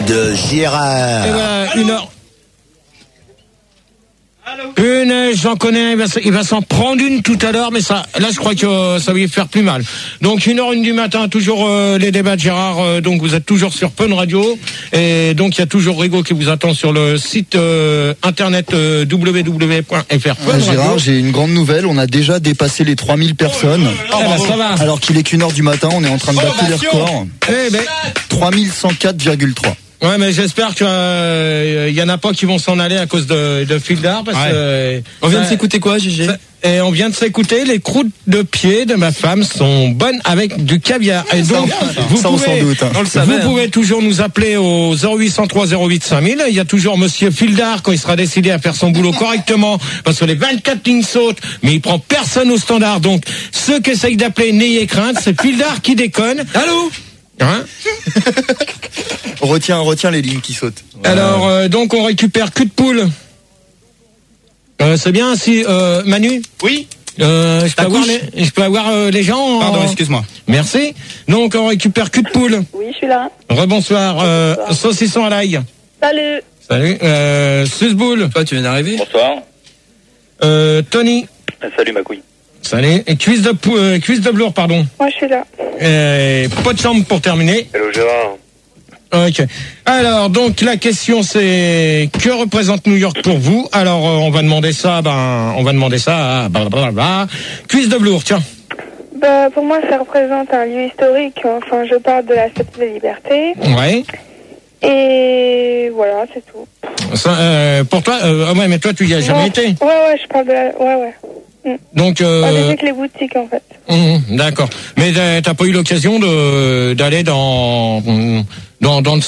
de Gérard. Et voilà, une heure. J'en connais, il va s'en prendre une tout à l'heure, mais ça, là, je crois que ça va lui faire plus mal. Donc, 1h01 du matin, toujours les débats de Gérard. Donc, vous êtes toujours sur Fun Radio. Et donc, il y a toujours Rigaud qui vous attend sur le site internet www.fr. Gérard, j'ai une grande nouvelle. On a déjà dépassé les 3000 personnes. Ça va. Alors qu'il est qu'1h du matin, on est en train de battre tous les records. 3104,3. Ouais, mais j'espère que y en a pas qui vont s'en aller à cause de Fildar, parce que on vient de s'écouter quoi, Gégé? Et on vient de s'écouter, les croûtes de pied de ma femme sont bonnes avec du caviar. Et donc, vous pouvez toujours nous appeler au 0803 08 5000. Il y a toujours monsieur Fildar quand il sera décidé à faire son boulot correctement, parce que les 24 lignes sautent, mais il prend personne au standard. Donc, ceux qui essayent d'appeler, n'ayez crainte, c'est Fildar qui déconne. Allô? Hein? Retiens les lignes qui sautent. Alors, donc on récupère cul de poule. C'est bien si Manu. Oui. Je peux avoir les gens. Pardon, excuse-moi. Merci. Donc on récupère cul de poule. Oui, je suis là. Rebonsoir. Saucisson à l'ail. Salut. Salut. Susboule. Toi, tu viens d'arriver. Bonsoir. Tony. Salut ma couille. Salut. Et cuisse de velours, pardon. Moi, je suis là. Pas de chambre pour terminer. Hello Gérard. Ok. Alors, donc, la question, c'est que représente New York pour vous? Alors, on va demander ça à cuisse de velours, tiens. Bah, pour moi, ça représente un lieu historique. Enfin, je parle de la Statue de la Liberté. Ouais. Et voilà, c'est tout. Ça, pour toi, ouais, mais toi, tu y as jamais été. Ouais, je parle de la... Ouais. Donc, avec les boutiques, en fait. D'accord. Mais t'as pas eu l'occasion d'aller dans le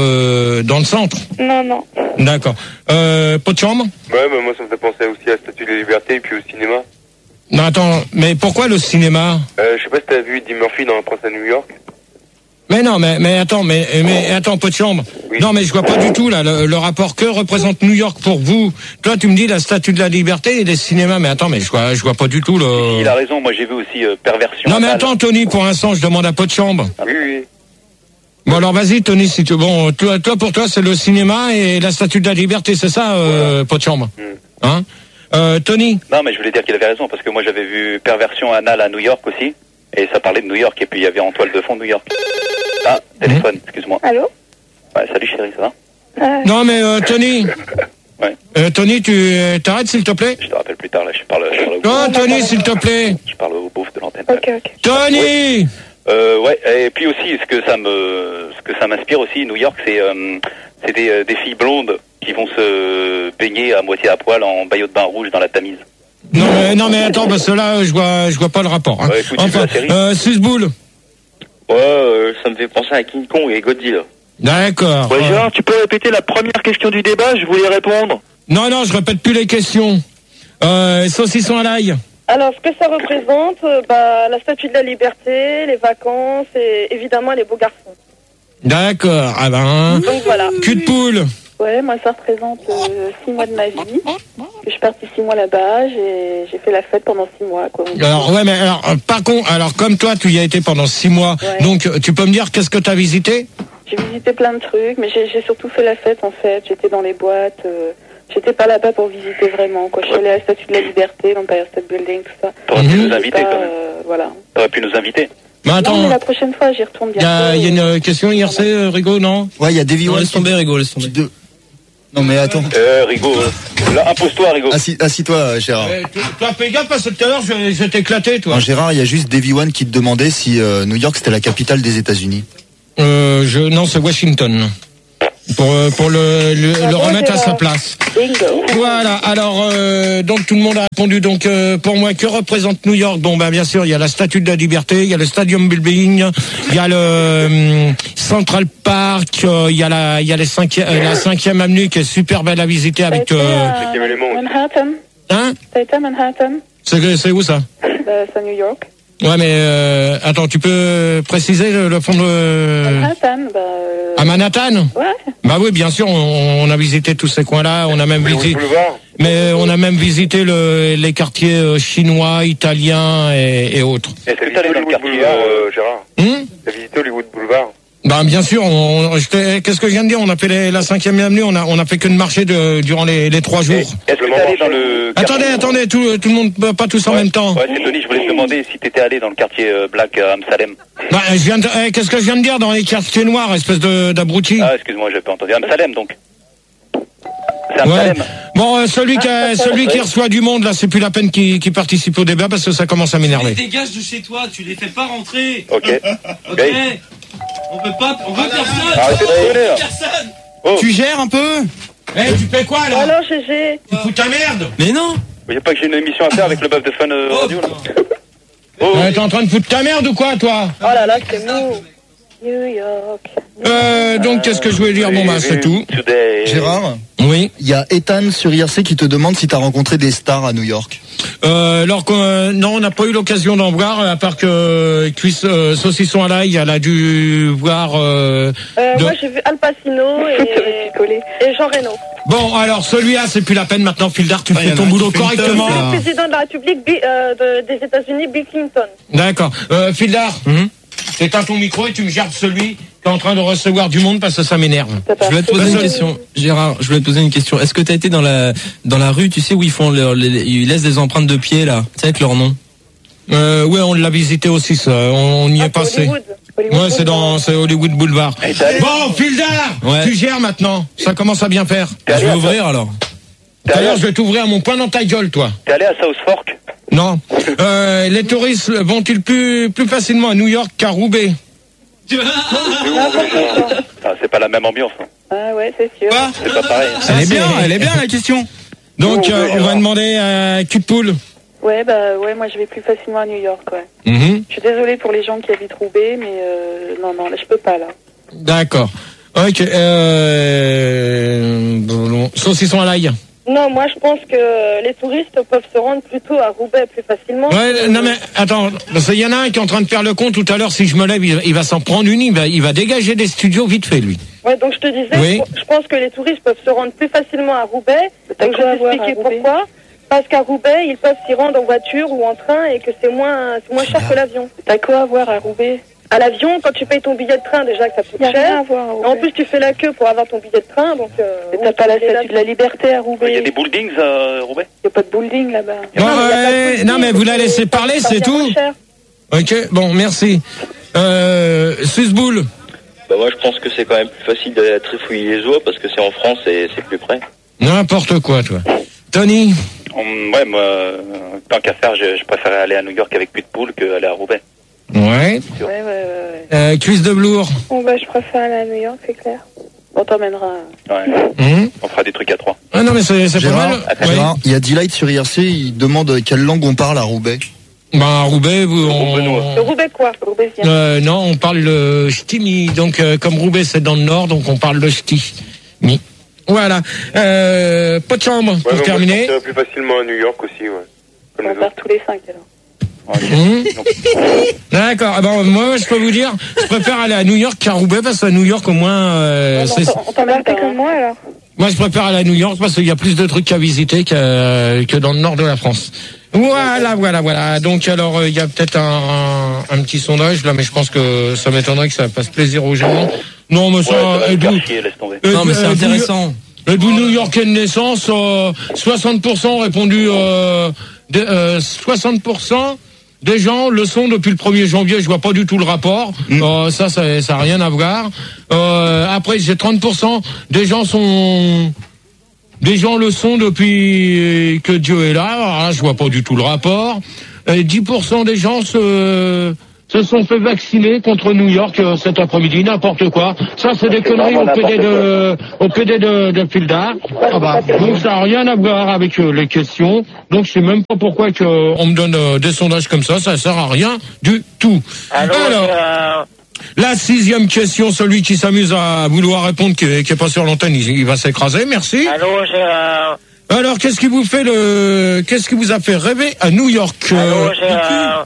centre. Non. D'accord. Pas de chambre? Ouais, bah moi ça me fait penser aussi à la Statue de la Liberté et puis au cinéma. Non, attends, mais pourquoi le cinéma? Je sais pas si t'as vu Eddie Murphy dans Un Prince à New York. Mais non, mais attends, pas de chambre. Oui. Non, mais je vois pas du tout là le rapport que représente New York pour vous. Toi, tu me dis la Statue de la Liberté et les cinémas, mais attends, mais je vois pas du tout le. Il a raison. Moi, j'ai vu aussi Perversion. Non, mais attends, Tony, pour l'instant, je demande à pas de chambre. Ah, oui. Bon, alors vas-y, Tony, si tu toi pour toi, c'est le cinéma et la Statue de la Liberté, c'est ça, pas de chambre. Hein? Tony. Non, mais je voulais dire qu'il avait raison parce que moi, j'avais vu Perversion anale à New York aussi. Et ça parlait de New York, et puis il y avait en toile de fond New York. Ah, téléphone, excuse-moi. Allô? Ouais, salut chérie, ça va? Non, mais Tony. Ouais. Tony, tu t'arrêtes s'il te plaît? Je te rappelle plus tard, là, je parle non, Tony, s'il te plaît. Je parle au beauf de l'antenne. Ok. Tony! Oui. Ouais, et puis aussi, ce que ça m'inspire aussi, New York, c'est des filles blondes qui vont se baigner à moitié à poil en maillot de bain rouge dans la Tamise. Non mais attends, parce que là je vois pas le rapport. Hein. Ouais, écoute, enfin, Susboule. Ouais, ça me fait penser à King Kong et Godzilla. D'accord. Ouais, Gérard, tu peux répéter la première question du débat, je voulais répondre. Non, je répète plus les questions. Saucisson à l'ail. Alors, ce que ça représente, la Statue de la Liberté, les vacances et évidemment les beaux garçons. D'accord. Ah ben. Donc voilà. Cul de poule. Ouais, moi ça représente 6 mois de ma vie. Je suis partie 6 mois là-bas, j'ai fait la fête pendant 6 mois. Quoi. Alors ouais, mais par contre, comme toi tu y as été pendant 6 mois, donc tu peux me dire qu'est-ce que tu as visité? J'ai visité plein de trucs, mais j'ai surtout fait la fête en fait. J'étais dans les boîtes, j'étais pas là-bas pour visiter vraiment. Quoi. Je suis allée à la Statue de la Liberté, l'Empire State Building, tout ça. T'aurais pu nous inviter quand même. Voilà. T'aurais pu nous inviter. Mais attends, non, mais la prochaine fois j'y retourne bientôt. Il y a une question IRC, Rigaud, non? Ouais, il y a Davy One. Laisse tomber, Rigaud, laisse tomber. Non mais attends. Rigaud, là, impose-toi, Rigaud. Assis-toi, Gérard. Toi, fais gaffe parce que tout à l'heure, je vais t'éclater, toi. Non, Gérard, il y a juste Davy One qui te demandait si New York c'était la capitale des États-Unis. Non, c'est Washington. Pour le remettre à sa place. Bingo. Voilà. Alors donc tout le monde a répondu. Donc pour moi, que représente New York? Bon, bien sûr, il y a la Statue de la Liberté, il y a le Stadium Building, il y a le Central Park, il y a la 5e avenue qui est super belle à visiter avec. Manhattan. Hein? T'as été à Manhattan? C'est où ça? C'est à New York. Ouais, mais attends, tu peux préciser le fond de... Manhattan, À Manhattan? Ouais. Bah oui, bien sûr, on a visité tous ces coins-là, on a même visité... on a même visité les quartiers chinois, italiens et autres. Est-ce que t'as allé dans le quartier, Gérard? T'as visité Hollywood Boulevard? Bah bien sûr, qu'est-ce que je viens de dire? On a fait la 5e avenue, on a fait que de marcher durant les 3 jours. Est-ce que t'es allé dans le... Attendez, tout le monde, pas tous en même temps. Ouais, c'est Tony, je voulais te demander si t'étais allé dans le quartier Black à Amsalem. Bah, qu'est-ce que je viens de dire dans les quartiers noirs, espèce d'abruti? Ah, excuse-moi, j'avais pas entendu. Amsalem, donc. C'est Amsalem. Ouais. Bon, celui qui reçoit du monde, là, c'est plus la peine qu'il participe au débat parce que ça commence à m'énerver. Dégage de chez toi, tu les fais pas rentrer. Ok. On veut personne. Arrêtez de rigoler, là. Personne. Oh. Tu gères un peu? Tu fais quoi, là? Alors, GG. Tu fous ta merde? Mais non. Il n'y a pas que j'ai une émission à faire avec le bœuf de Fun Radio, là. Oh. T'es en train de foutre ta merde ou quoi, toi? Oh là là, c'est mou. New York. Donc, qu'est-ce que je voulais dire? Bon, bah, c'est tout. Gérard, Oui. il y a Ethan sur IRC qui te demande si t'as rencontré des stars à New York. Alors non, on n'a pas eu l'occasion d'en voir, à part que Cuisse Saucisson à l'ail, elle a dû voir. Moi, j'ai vu Al Pacino et Jean Reno. Bon, alors celui-là, c'est plus la peine maintenant, Fildar, tu fais ton boulot correctement. Le président de la République des États-Unis, Bill Clinton. D'accord. Fildar, éteins ton micro et tu me gères celui qui est en train de recevoir du monde parce que ça m'énerve. Je voulais te poser une question, Gérard. Je voulais te poser une question. Est-ce que tu as été dans la rue, tu sais où ils font ils laissent des empreintes de pieds là, tu sais avec leur nom. Ouais, on l'a visité aussi, ça. On y est passé. Ouais, c'est Hollywood Boulevard. Bon, Fildar, tu gères maintenant. Ça commence à bien faire. Je vais ouvrir alors. D'ailleurs, je vais t'ouvrir mon poing dans ta gueule, toi. T'es allé à South Fork? Non. Les touristes vont-ils plus facilement à New York qu'à Roubaix? C'est pas la même ambiance. Ah ouais, c'est sûr. C'est pas pareil. Elle est bien la question. Donc, on va demander à Cul de Poule. Ouais, moi je vais plus facilement à New York, ouais. Mm-hmm. Je suis désolée pour les gens qui habitent Roubaix, mais non, là, je peux pas, là. D'accord. Ok, saucisson à l'ail. Non, moi je pense que les touristes peuvent se rendre plutôt à Roubaix plus facilement. Ouais, non mais attends, parce qu'il y en a un qui est en train de faire le compte tout à l'heure. Si je me lève, il va s'en prendre une. Il va dégager des studios vite fait, lui. Ouais, donc je te disais, je pense que les touristes peuvent se rendre plus facilement à Roubaix. Donc je vais t'expliquer pourquoi. Parce qu'à Roubaix, ils peuvent s'y rendre en voiture ou en train et que c'est moins cher que l'avion. T'as quoi à voir à Roubaix? À l'avion, quand tu payes ton billet de train, déjà que ça coûte cher. En plus, tu fais la queue pour avoir ton billet de train, donc. T'as pas la statue de la liberté à Roubaix. Il y a des buildings à Roubaix? Il n'y a pas de building là-bas. Non, mais vous la laissez parler, c'est tout. Ok, bon, merci. Susboule. Bah moi, je pense que c'est quand même plus facile d'aller à Trifouille-les-Oies parce que c'est en France et c'est plus près. N'importe quoi, toi. Tony. Ouais, moi, tant qu'à faire, je préférais aller à New York avec Pitbull qu'aller à Roubaix. Ouais. Cuisse de Blour. Bon, je préfère aller à New York, c'est clair. On t'emmènera. Ouais. On fera des trucs à 3. Ah non, mais c'est pas mal. Gérard, il y a Delight sur IRC, il demande quelle langue on parle à Roubaix. À Roubaix, Le Roubaix quoi? Non, on parle le ch'ti. Donc, comme Roubaix, c'est dans le nord, donc on parle le ch'ti. Voilà. Pas de chambre pour terminer. On plus facilement à New York aussi, ouais. On part tous les 5 alors. D'accord. Moi, je peux vous dire, je préfère aller à New York qu'à Roubaix parce qu'à New York, au moins, on t'emmène comme moi alors. Moi, je préfère aller à New York parce qu'il y a plus de trucs à visiter que dans le nord de la France. Voilà. Donc, alors, il y a peut-être un petit sondage là, mais je pense que ça m'étonnerait que ça fasse plaisir aux gens. Non, mais ça, non, mais c'est intéressant. D'où New Yorkais de naissance, 60% ont répondu, 60% des gens le sont depuis le 1er janvier. Je vois pas du tout le rapport. Ça a rien à voir. Après, j'ai 30% des gens le sont depuis que Dieu est là. Alors là, je vois pas du tout le rapport. 10% des gens se sont fait vacciner contre New York cet après-midi, n'importe quoi. Ça, c'est des conneries au PD de Fildar. Donc, ça n'a rien à voir avec les questions. Donc, je sais même pas pourquoi on me donne des sondages comme ça. Ça sert à rien du tout. Alors, la 6e question, celui qui s'amuse à vouloir répondre, qui est pas sur l'antenne, il va s'écraser. Merci. Allô, Gérard. Alors, qu'est-ce qui vous a fait rêver à New York? Allô, Gérard.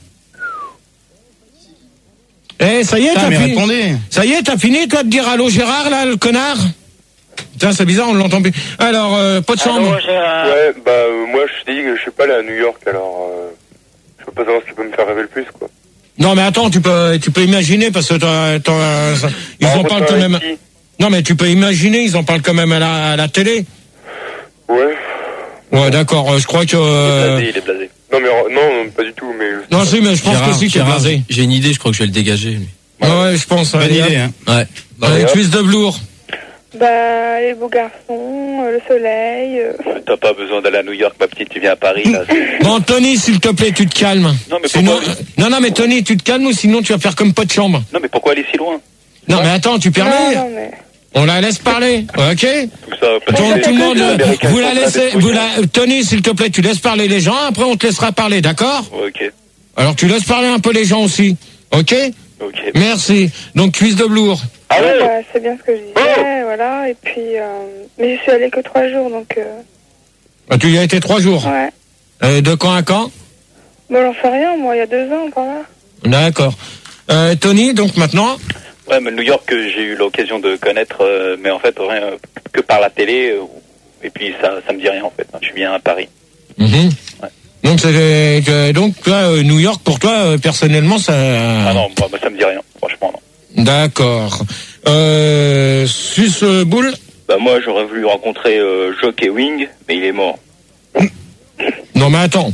Ça y est, t'as fini. Ça y est, t'as fini, toi, de dire allô Gérard, là, le connard? Putain, c'est bizarre, on ne l'entend plus. Alors, pas de chambre. Allô, Gérard. Ouais, moi, je dis que je suis pas allé à New York, alors, je peux pas savoir ce qui peut me faire rêver le plus, quoi. Non, mais attends, tu peux imaginer, parce que ils en parlent quand même. Non, mais tu peux imaginer, ils en parlent quand même à la télé. Ouais. Ouais, d'accord, je crois que... Il est blasé. Non, pas du tout, mais... Non, si, mais je pense que si, tu es blasé. J'ai une idée, je crois que je vais le dégager, lui. Ouais, je pense. Bonne idée, hein. Ouais. Allez, twist de Blour. Bah, les beaux garçons, le soleil. T'as pas besoin d'aller à New York, ma petite, tu viens à Paris, là. Bon, Tony, s'il te plaît, tu te calmes. Non, mais sinon, non, mais Tony, tu te calmes ou sinon tu vas faire comme pas de chambre. Non, mais pourquoi aller si loin? Non, mais attends, tu permets? Non, mais... On la laisse parler, ok? Tout ça, Donc, tout le monde, vous la laissez, Tony, s'il te plaît, tu laisses parler les gens, après on te laissera parler, d'accord? Ok. Alors, tu laisses parler un peu les gens aussi, ok? Ok. Merci. Donc, cuisse de Blour. Ah ouais, bah, c'est bien ce que je disais, voilà, et puis... Mais je suis allée que 3 jours, donc... Ah, tu y as été 3 jours? Ouais. De quand à quand? Bon, j'en sais rien, moi, il y a 2 ans, par là. D'accord. Tony, donc maintenant? Ouais, mais New York, j'ai eu l'occasion de connaître, mais en fait, rien que par la télé, et puis ça me dit rien, en fait. Je viens à Paris. Mm-hmm. Ouais. Donc, toi, New York, pour toi, personnellement, ça... Ah non, bah, ça me dit rien, franchement, non. D'accord. Sus Boule? Bah moi, j'aurais voulu rencontrer Jockey Wing, mais il est mort. Non, mais attends.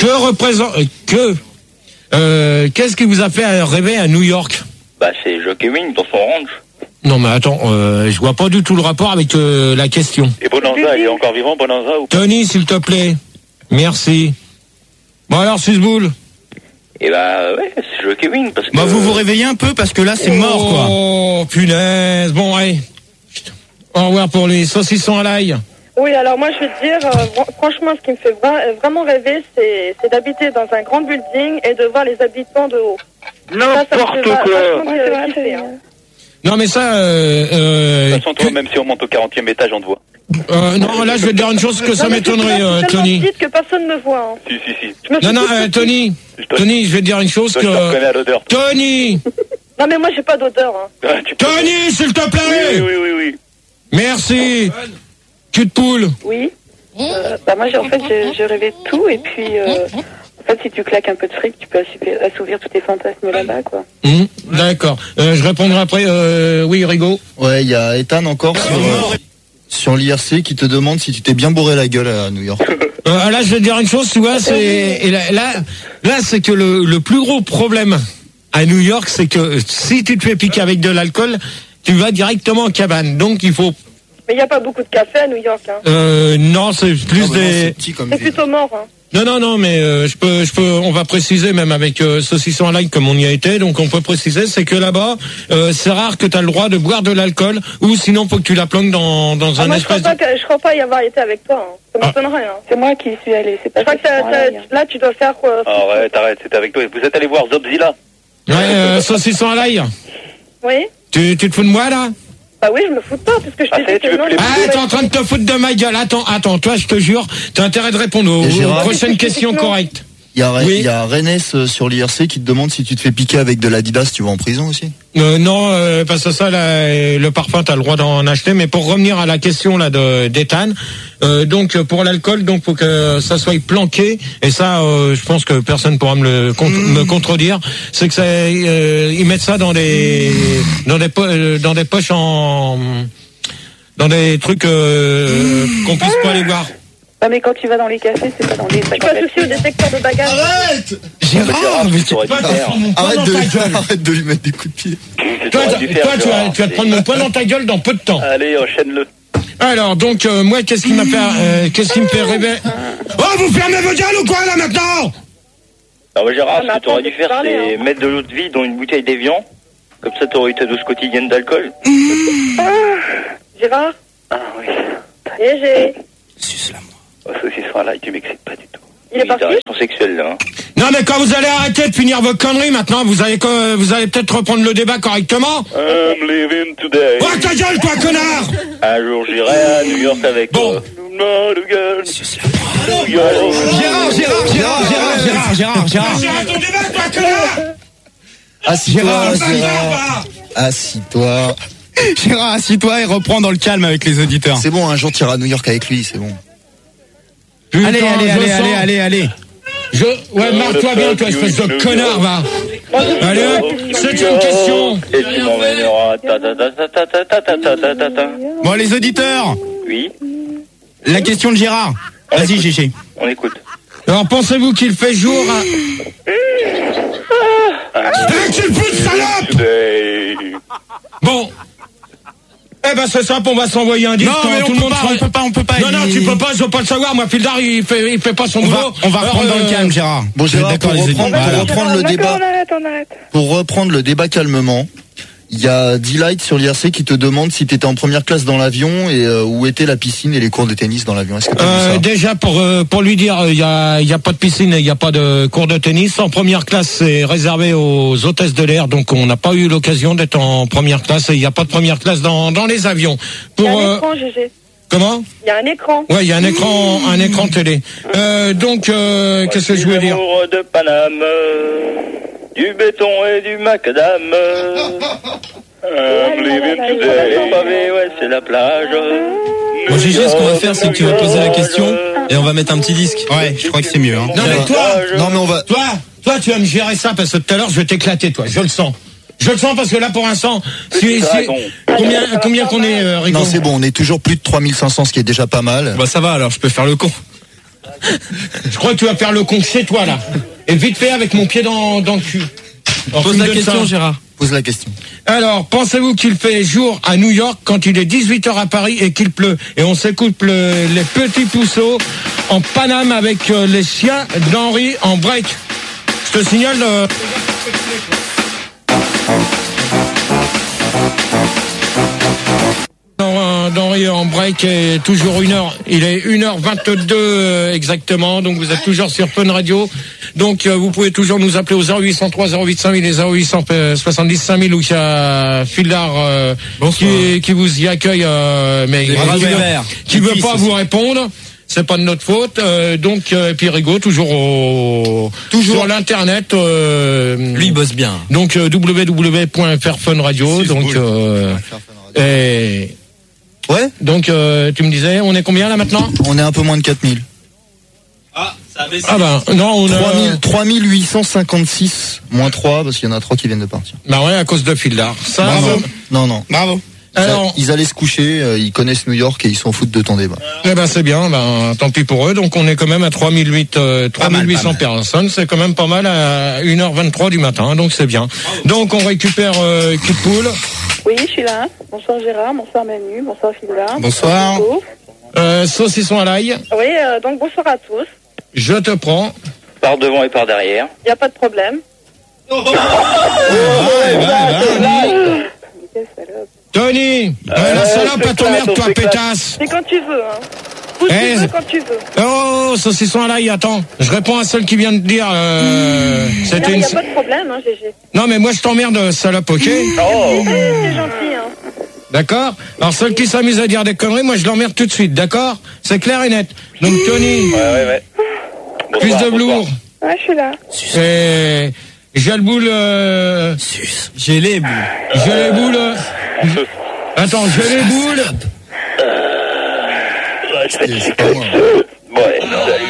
Qu'est-ce qui vous a fait rêver à New York? Bah c'est Jockey Wing dans son ranch. Non, mais attends, je vois pas du tout le rapport avec la question. Et Bonanza, il est encore vivant, Bonanza, ou pas? Tony, s'il te plaît. Merci. Bon alors, Susboul. Et bah ouais, c'est Jockey Wing parce que... Bah vous réveillez un peu parce que là c'est mort quoi. Oh punaise. Bon allez. Au revoir pour les saucissons à l'ail. Oui, alors moi je vais te dire, franchement, ce qui me fait vraiment rêver, c'est d'habiter dans un grand building et de voir les habitants de haut. N'importe quoi. Non mais ça... de toute façon, toi, même si on monte au 40e étage, on te voit. Non, là je vais te dire une chose que ça m'étonnerait, Tony. Dites que personne ne me voit. Hein. Si. Non, Tony, je vais te dire une chose que... Je te reconnais à l'odeur. Tony. Non mais moi j'ai pas d'odeur. Hein. Tony, s'il te plaît. Oui. Merci. Cul de poule. Oui. Bah moi en fait j'ai rêvé de tout et puis en fait si tu claques un peu de fric tu peux assouvir tous tes fantasmes là-bas quoi. D'accord. Je répondrai après. Oui, Rigaud. Ouais, il y a Ethan encore sur l'IRC qui te demande si tu t'es bien bourré la gueule à New York. Là, je vais te dire une chose, tu vois, là, c'est que le plus gros problème à New York, c'est que si tu te fais piquer avec de l'alcool, tu vas directement en cabane. Donc, il faut... Mais il n'y a pas beaucoup de café à New York, hein. Non, c'est plus des... C'est plutôt mort, hein. Non, mais on va préciser même avec saucisson à l'ail comme on y a été, donc on peut préciser, c'est que là-bas, c'est rare que tu as le droit de boire de l'alcool, ou sinon faut que tu la planques dans un espèce. Je crois pas y avoir été avec toi. Hein. Ça m'étonnerait. Hein. C'est moi qui y suis allé. C'est pas. Je crois que là tu dois faire quoi. Arrête, c'était avec toi. Vous êtes allé voir Zobzilla? Ouais, saucisson à l'ail. Oui. Tu te fous de moi là? Bah oui, je me fous de toi, parce que je t'ai dit que non. T'es en train de te foutre de ma gueule. Attends, toi, je te jure, t'as intérêt de répondre aux prochaines questions correctes. Il y a Rennes sur l'IRC qui te demande si tu te fais piquer avec de l'Adidas, tu vas en prison aussi? Non, parce que ça, le parfum, t'as le droit d'en acheter. Mais pour revenir à la question là d'Ethan, donc pour l'alcool, donc faut que ça soit planqué. Et ça, je pense que personne pourra me contredire. C'est que ça, ils mettent ça dans des poches dans des trucs qu'on puisse pas aller voir. Ah mais quand tu vas dans les cafés, c'est pas dans les sacs. Tu passes aussi au détecteur de bagages. Arrête Gérard, mais tu arrête de lui mettre des coups de pied. Toi, tu vas te prendre mon poing dans ta gueule dans peu de temps. Allez, enchaîne-le. Alors, donc, moi, qu'est-ce qui me fait rêver? Oh, vous fermez vos gueules ou quoi, là, maintenant? Ah ouais, Gérard, ce que t'aurais dû faire, c'est mettre de l'eau de vie dans une bouteille d'Évian. Comme ça, t'aurais eu ta dose quotidienne d'alcool. Gérard? Ah oui. Léger. Suce-la-moi. Saucisson là, tu m'excites pas du tout. Il est parti? T'as raison sexuelle, là. Hein. Non, mais quand vous allez arrêter de finir vos conneries, maintenant, vous allez peut-être reprendre le débat correctement. I'm living today. Oh, ta gueule, toi, connard! Un jour, j'irai à New York avec toi. Gérard, ton débat, toi, connard! Assis-toi. Gérard, assis-toi et reprends dans le calme avec les auditeurs. C'est bon, un jour tu iras à New York avec lui, c'est bon. Allez. Ouais, marre-toi bien, toi, espèce de connard, va. Allez, c'est une question. Et tu m'emmèneras. Bon, les auditeurs. Oui. La question de Gérard. Vas-y, Gégé. On écoute. Alors, pensez-vous qu'il fait jour à... Tu le fous de salope! Bon. Eh ben, c'est simple, on va s'envoyer un disque. Non, mais tout le monde on peut pas. Non, tu peux pas, je veux pas le savoir. Moi, Fildar, il fait pas son boulot. On va reprendre dans le calme, Gérard. Bon, Gérard, pour reprendre le débat. On arrête. Pour reprendre le débat calmement, il y a D-Light sur l'IRC qui te demande si tu étais en première classe dans l'avion et où était la piscine et les cours de tennis dans l'avion. Est-ce que tu as vu ça? Déjà, pour lui dire, il y a pas de piscine et il y a pas de cours de tennis. En première classe, c'est réservé aux hôtesses de l'air, donc on n'a pas eu l'occasion d'être en première classe et il n'y a pas de première classe dans les avions. Il y a un écran, Gégé. Comment? Il y a un écran. Ouais, il y a un écran télé. Donc, qu'est-ce que je voulais dire? L'amour de Paname, du béton et du macadam. Ouais, c'est la plage. Bon, Gégé, ce qu'on va faire, c'est que tu vas poser la question et on va mettre un petit disque. Ouais, je crois que c'est mieux. Hein. Non, mais toi, tu vas me gérer ça parce que tout à l'heure, je vais t'éclater, toi. Je le sens. Je le sens parce que là, pour l'instant, combien qu'on est, Rigo? Non, c'est bon, on est toujours plus de 3500, ce qui est déjà pas mal. Bah, ça va, alors, je peux faire le con. Je crois que tu vas faire le con chez toi, là. Et vite fait avec mon pied dans le cul. Pose la question, Gérard. Pose la question. Alors, pensez-vous qu'il fait jour à New York quand il est 18h à Paris et qu'il pleut? Et on s'écoute les petits pousseaux en Paname avec les chiens d'Henri en break. Je te signale... D'Henri en break est toujours 1h, il est 1h22 exactement, donc vous êtes toujours sur Fun Radio, donc vous pouvez toujours nous appeler au 0803 08 5000 et 0870 5000 où il y a Fildar qui vous y accueille, mais qui veut pas vous répondre. C'est pas de notre faute, donc et puis Rigo toujours sur l'internet. Lui il bosse bien. Donc www.fairfunradio. Donc ouais. Donc tu me disais, on est combien là maintenant? On est un peu moins de 4000. Ah, ça a baissé. Ah ben non, on a 3856 moins 3 parce qu'il y en a 3 qui viennent de partir. Bah ouais, à cause de Fildar. Ça. Bravo. Non. Bravo. Alors, ils allaient se coucher, ils connaissent New York et ils s'en foutent de ton débat. Eh ben c'est bien, tant pis pour eux. Donc on est quand même à 3800 personnes, c'est quand même pas mal à 1h23 du matin, donc c'est bien. Donc on récupère Kitpoul. Oui, je suis là. Bonsoir Gérard, bonsoir Manu, bonsoir Fildar. Bonsoir. Saucisson à l'ail. Oui, donc bonsoir à tous. Je te prends. Par devant et par derrière. Il n'y a pas de problème. Tony, la salope à ton merde, toi, pétasse. C'est quand tu veux, hein. Où tu veux, quand tu veux. Oh, saucisson à l'ail, attends. Je réponds à celle qui vient de dire, c'était une... Il n'y a pas de problème, hein, Gégé. Non, mais moi, je t'emmerde, salope, ok? C'est gentil, hein. D'accord? Alors, celle qui s'amuse à dire des conneries, moi, je l'emmerde tout de suite, d'accord? C'est clair et net. Donc, Tony. Ouais. Plus de velours. Ouais, je suis là. J'ai le boule. J'ai les boules. J'ai les boules. Attends, j'ai les boules. C'est pas moi. Ouais,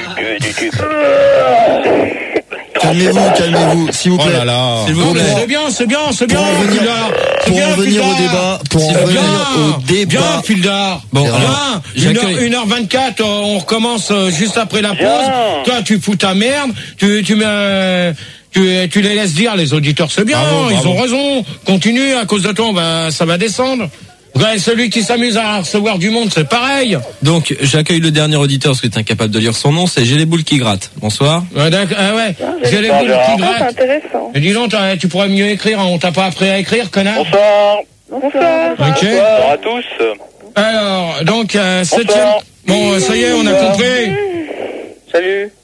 Calmez-vous, s'il vous plaît. Oh là là. C'est bien. Pour en venir au débat. Bien, Fildar. Bon, 1h24, on recommence juste après la pause. Toi, tu fous ta merde. Tu les laisses dire, les auditeurs, c'est bien, bravo. Ils ont raison. Continue, à cause de toi, ça va descendre. Ouais, celui qui s'amuse à recevoir du monde, c'est pareil. Donc, j'accueille le dernier auditeur parce que tu es incapable de lire son nom, c'est J'ai les boules qui grattent. Bonsoir. Ouais, j'ai les boules qui grattent. C'est intéressant. Et dis donc, tu pourrais mieux écrire, on t'a pas appris à écrire, connard. Bonsoir. Bonsoir. Ok. Bonsoir à tous. Alors, donc, 7e. Bon, ça y est, on a compris. Salut.